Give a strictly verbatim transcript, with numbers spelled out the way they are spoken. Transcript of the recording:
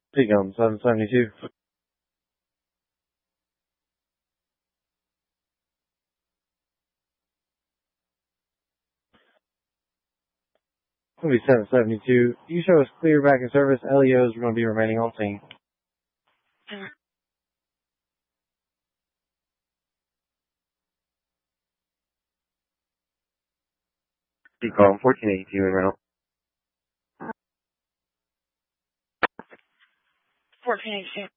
Pecan seven seventy-two. It's going to be seven seventy-two. You show us clear back in service. L E Os are going to be remaining on scene. Pecan fourteen eighty-two en route. fourteen eighty-two.